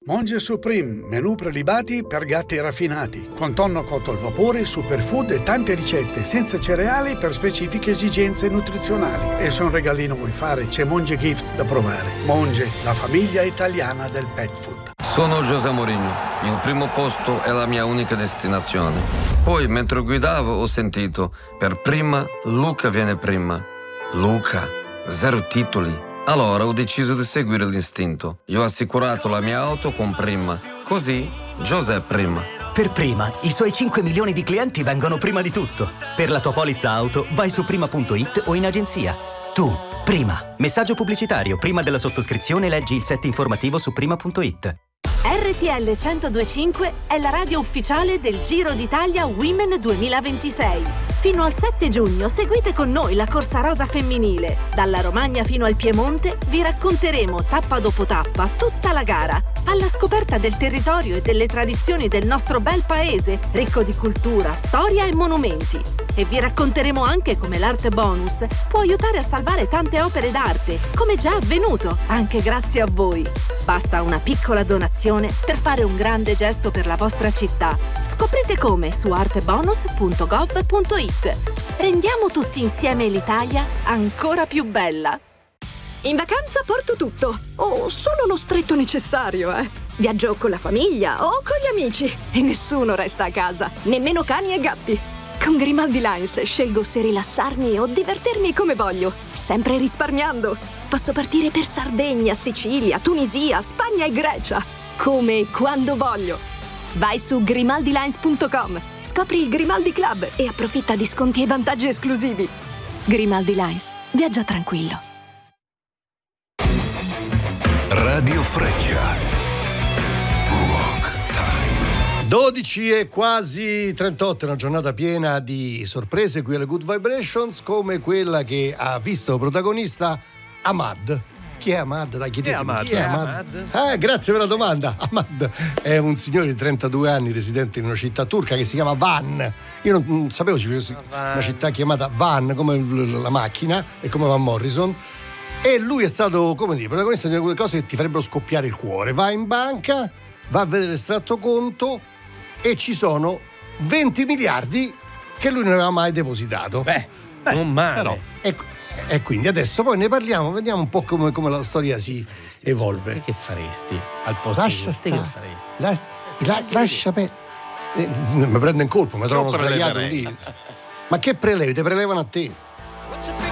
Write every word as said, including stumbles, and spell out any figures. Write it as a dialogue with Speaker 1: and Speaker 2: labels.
Speaker 1: Monge Supreme, menù prelibati per gatti raffinati, con tonno cotto al vapore, superfood e tante ricette senza cereali per specifiche esigenze nutrizionali. E se un regalino vuoi fare, c'è Monge Gift da provare. Monge, la famiglia italiana del pet food.
Speaker 2: Sono José Mourinho. Il primo posto è la mia unica destinazione. Poi, mentre guidavo, ho sentito: per prima, Luca viene prima. Luca, zero titoli. Allora ho deciso di seguire l'istinto. Io ho assicurato la mia auto con Prima. Così, José Prima.
Speaker 3: Per Prima, i suoi cinque milioni di clienti vengono prima di tutto. Per la tua polizza auto, vai su prima punto it o in agenzia. Tu, Prima. Messaggio pubblicitario. Prima della sottoscrizione leggi il set informativo su prima punto it.
Speaker 4: R T L centodue e cinque è la radio ufficiale del Giro d'Italia Women duemilaventisei. Fino al sette giugno seguite con noi la corsa rosa femminile. Dalla Romagna fino al Piemonte vi racconteremo tappa dopo tappa tutta la gara, alla scoperta del territorio e delle tradizioni del nostro bel paese, ricco di cultura, storia e monumenti. E vi racconteremo anche come l'arte bonus può aiutare a salvare tante opere d'arte, come già avvenuto, anche grazie a voi. Basta una piccola donazione per fare un grande gesto per la vostra città. Scoprite come su artebonus punto gov punto it. Rendiamo tutti insieme l'Italia ancora più bella.
Speaker 5: In vacanza porto tutto, o solo lo stretto necessario, eh. Viaggio con la famiglia o con gli amici e nessuno resta a casa, nemmeno cani e gatti. Con Grimaldi Lines scelgo se rilassarmi o divertirmi come voglio, sempre risparmiando. Posso partire per Sardegna, Sicilia, Tunisia, Spagna e Grecia, come e quando voglio. Vai su grimaldi lines punto com, scopri il Grimaldi Club e approfitta di sconti e vantaggi esclusivi. Grimaldi Lines, viaggia tranquillo.
Speaker 6: Radio Freccia.
Speaker 7: dodici e quasi trentotto, una giornata piena di sorprese qui alle Good Vibrations, come quella che ha visto protagonista Ahmad. Chi è Ahmad? Dai, chiedetemi.
Speaker 8: Ahmad?
Speaker 7: Chi è Ahmad? Ah, grazie per la domanda. Ahmad è un signore di trentadue anni residente in una città turca che si chiama Van. Io non, non sapevo ci fosse una città chiamata Van, come la macchina e come Van Morrison. E lui è stato, come dire, protagonista di quelle cose che ti farebbero scoppiare il cuore. Va in banca, va a vedere l'estratto conto e ci sono venti miliardi che lui non aveva mai depositato.
Speaker 8: Beh, Beh non male. Però.
Speaker 7: E, e quindi adesso poi ne parliamo, vediamo un po' come, come la storia si evolve.
Speaker 8: E che faresti al posto
Speaker 7: lascia
Speaker 8: di
Speaker 7: stare.
Speaker 8: Che faresti?
Speaker 7: La, la, lascia per... eh, mi prendo in colpo, mi trovano sdraiato lì. Ma che prelevi? Te prelevano a te.